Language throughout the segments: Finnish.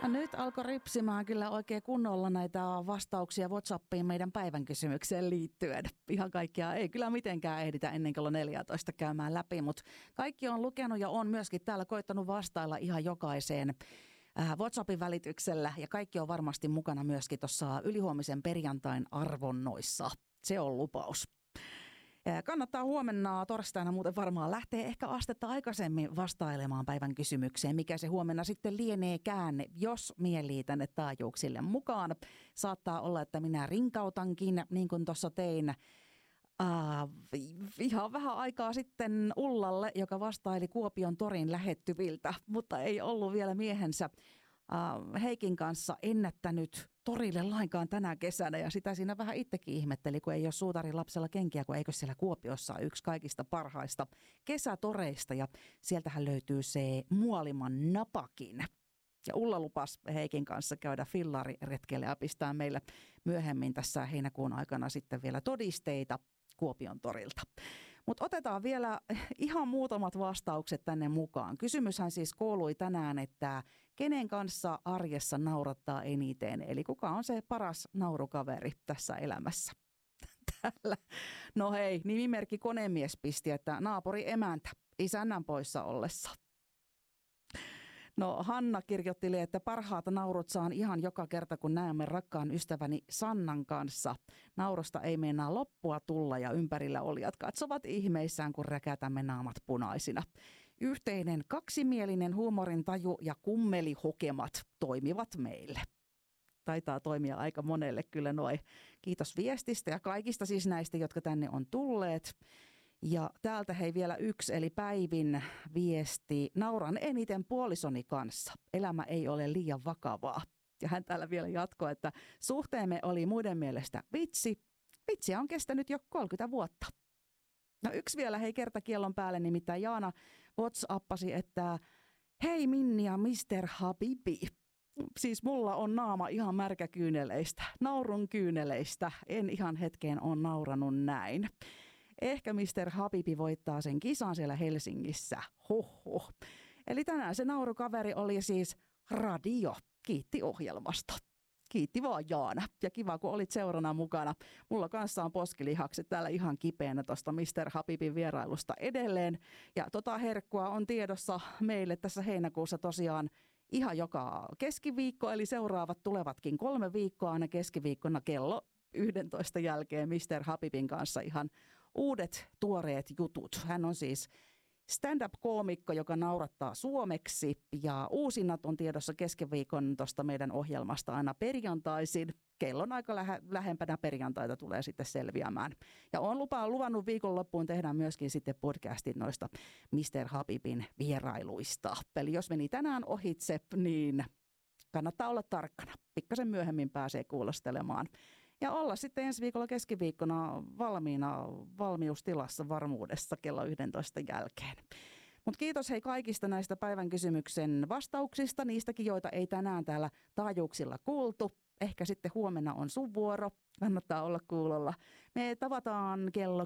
Nyt alkoi ripsimään kyllä oikein kunnolla näitä vastauksia WhatsAppiin meidän päivän kysymykseen liittyen. Ihan kaikkia ei kyllä mitenkään ehditä ennen kello 14 käymään läpi, mutta kaikki on lukenut ja on myöskin täällä koittanut vastailla ihan jokaiseen WhatsAppin välityksellä. Ja kaikki on varmasti mukana myöskin tuossa ylihuomisen perjantain arvonnoissa. Se on lupaus. Kannattaa huomenna torstaina muuten varmaan lähteä ehkä astetta aikaisemmin vastailemaan päivän kysymykseen, mikä se huomenna sitten lieneekään, jos mielii tänne taajuuksille mukaan. Saattaa olla, että minä rinkautankin, niin kuin tuossa tein ihan vähän aikaa sitten Ullalle, joka vastaili Kuopion torin lähettyviltä, mutta ei ollut vielä miehensä Heikin kanssa ennättänyt torille lainkaan tänä kesänä, ja sitä siinä vähän itsekin ihmetteli, kun ei ole suutarin lapsella kenkiä, kun eikö siellä Kuopiossa ole yksi kaikista parhaista kesätoreista, ja sieltähän löytyy se Muoliman napakin. Ja Ulla lupasi Heikin kanssa käydä fillariretkelle ja pistää meille myöhemmin tässä heinäkuun aikana sitten vielä todisteita Kuopion torilta. Mutta otetaan vielä ihan muutamat vastaukset tänne mukaan. Kysymyshän siis kuului tänään, että kenen kanssa arjessa naurattaa eniten, eli kuka on se paras naurukaveri tässä elämässä? Täällä. No hei, nimimerkki Konemies pisti, että naapuri emäntä isännän poissa ollessa. No Hanna kirjoitteli, että parhaata naurut saan ihan joka kerta, kun näemme rakkaan ystäväni Sannan kanssa. Naurosta ei meinaa loppua tulla ja ympärillä olijat katsovat ihmeissään, kun räkätämme naamat punaisina. Yhteinen kaksimielinen huumorintaju ja kummelihokemat toimivat meille. Taitaa toimia aika monelle kyllä noi. Kiitos viestistä ja kaikista siis näistä, jotka tänne on tulleet. Ja täältä hei vielä yksi, eli Päivin viesti. Nauran eniten puolisoni kanssa. Elämä ei ole liian vakavaa. Ja hän täällä vielä jatkoi, että suhteemme oli muiden mielestä vitsi. Vitsiä on kestänyt jo 30 vuotta. No yksi vielä hei kertakiellon päälle, nimittäin Jaana WhatsAppasi, että hei Minni ja Mr. Habibi. Siis mulla on naama ihan märkäkyyneleistä, naurun kyyneleistä. En ihan hetkeen ole nauranut näin. Ehkä Mr. Habibi voittaa sen kisan siellä Helsingissä. Hoho. Eli tänään se naurukaveri oli siis Radio. Kiitti ohjelmasta. Kiitti vaan Jaana. Ja kiva, kun olit seurana mukana. Mulla kanssa on poskilihakset täällä ihan kipeänä tuosta Mr. Habibin vierailusta edelleen. Ja herkkua on tiedossa meille tässä heinäkuussa tosiaan ihan joka keskiviikko. Eli seuraavat tulevatkin 3 viikkoa aina keskiviikkona kello 11 jälkeen Mr. Habibin kanssa ihan uudet tuoreet jutut. Hän on siis stand-up-koomikko, joka naurattaa suomeksi ja uusinnat on tiedossa keskiviikon tuosta meidän ohjelmasta aina perjantaisin. Kellon aika lähempänä perjantaita tulee sitten selviämään. Ja on luvannut viikonloppuun tehdä myöskin sitten podcastin noista Mr. Habibin vierailuista. Eli jos meni tänään ohitse, niin kannattaa olla tarkkana. Pikkasen myöhemmin pääsee kuulostelemaan. Ja olla sitten ensi viikolla keskiviikkona valmiustilassa varmuudessa kello 11 jälkeen. Mutta kiitos hei kaikista näistä päivän kysymyksen vastauksista, niistäkin joita ei tänään täällä taajuuksilla kuultu. Ehkä sitten huomenna on sun vuoro, kannattaa olla kuulolla. Me tavataan kello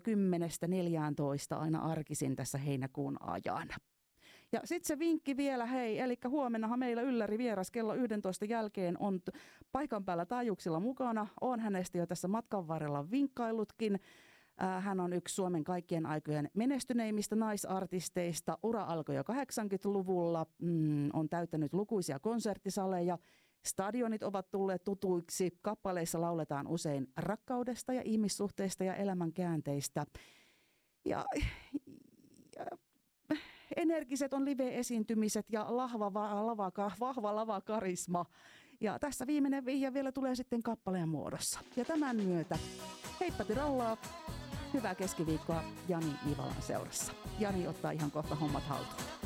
10-14 aina arkisin tässä heinäkuun ajan. Ja sitten se vinkki vielä, hei, eli huomennahan meillä ylläri vieras kello 11 jälkeen on paikan päällä taajuuksilla mukana. Olen hänestä jo tässä matkan varrella vinkkaillutkin. Hän on yksi Suomen kaikkien aikojen menestyneimmistä naisartisteista. Ura alkoi jo 80-luvulla, on täyttänyt lukuisia konserttisaleja. Stadionit ovat tulleet tutuiksi. Kappaleissa lauletaan usein rakkaudesta ja ihmissuhteista ja elämän käänteistä. Ja energiset on live-esiintymiset ja vahva lavakarisma. Ja tässä viimeinen vihje vielä tulee sitten kappaleen muodossa. Ja tämän myötä heippa tirallaa, hyvää keskiviikkoa Jani Nivalan seurassa. Jani ottaa ihan kohta hommat haltuun.